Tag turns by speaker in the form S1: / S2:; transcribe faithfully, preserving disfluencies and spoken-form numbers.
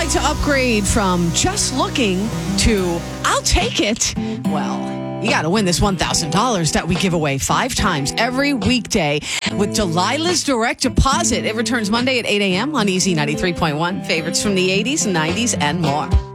S1: like to upgrade from just looking to I'll take it? Well, you got to win this one thousand dollars that we give away five times every weekday with Delilah's Direct Deposit. It returns Monday at eight a.m. on Easy ninety-three point one. Favorites from the eighties, nineties, and more.